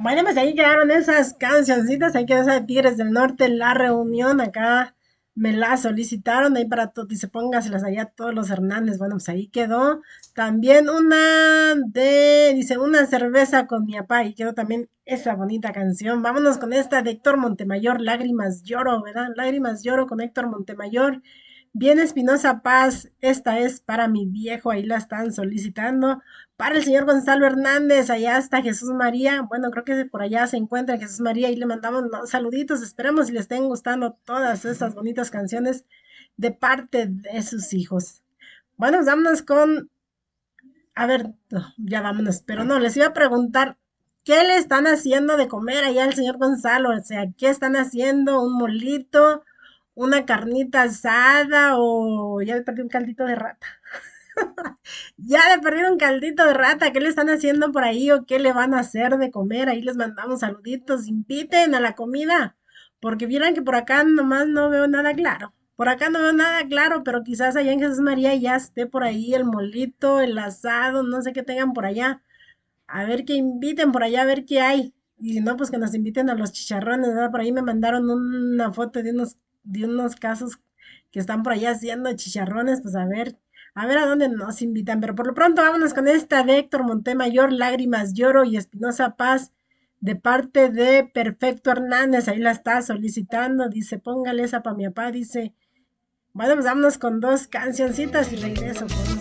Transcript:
Bueno, pues ahí quedaron esas cancioncitas, ahí quedó esa de Tigres del Norte, La Reunión, acá me la solicitaron, ahí para todo, dice póngaselas allá a todos los Hernández, bueno, pues ahí quedó. También dice, una cerveza con mi papá, y quedó también esa bonita canción. Vámonos con esta de Héctor Montemayor, Lágrimas Lloro, ¿verdad? Lágrimas Lloro con Héctor Montemayor. Bien Espinosa Paz, esta es para mi viejo, ahí la están solicitando. Para el señor Gonzalo Hernández, allá está Jesús María. Bueno, creo que por allá se encuentra Jesús María y le mandamos los saluditos. Esperemos y les estén gustando todas estas bonitas canciones de parte de sus hijos. Bueno, pues vámonos con, a ver, no, ya vámonos, pero no, les iba a preguntar, ¿qué le están haciendo de comer allá al señor Gonzalo? O sea, ¿qué están haciendo? ¿Un molito? ¿Una carnita asada? ¿O ya le perdí un caldito de rata? Ya de perder un caldito de rata, ¿qué le están haciendo por ahí o qué le van a hacer de comer? Ahí les mandamos saluditos, inviten a la comida, porque vieran que por acá nomás no veo nada claro. Por acá no veo nada claro, pero quizás allá en Jesús María ya esté por ahí el molito, el asado, no sé qué tengan por allá. A ver que inviten por allá, a ver qué hay. Y si no, pues que nos inviten a los chicharrones, ¿verdad? Por ahí me mandaron una foto de unos casos que están por allá haciendo chicharrones, pues a ver a dónde nos invitan. Pero por lo pronto vámonos con esta de Héctor Montemayor, Lágrimas Lloro y Espinosa Paz, de parte de Perfecto Hernández. Ahí la está solicitando, dice, póngale esa para mi papá, dice. Bueno, pues vámonos con dos cancioncitas y regreso con